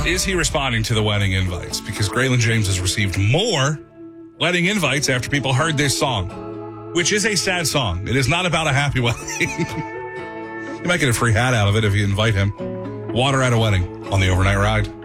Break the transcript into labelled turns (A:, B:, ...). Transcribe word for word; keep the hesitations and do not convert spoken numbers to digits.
A: Is he responding to the wedding invites? Because Graylin James has received more wedding invites after people heard this song, which is a sad song. It is not about a happy wedding. You might get a free hat out of it if you invite him. Water at a wedding on the Overnight Ride.